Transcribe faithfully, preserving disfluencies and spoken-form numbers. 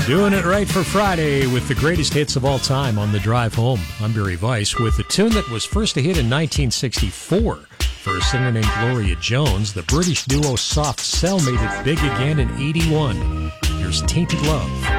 Doing it right for Friday with the greatest hits of all time on the drive home. I'm Barry Weiss with a tune that was first a hit in nineteen sixty-four. For a singer named Gloria Jones, the British duo Soft Cell made it big again in eighty-one. Here's Tainted Love.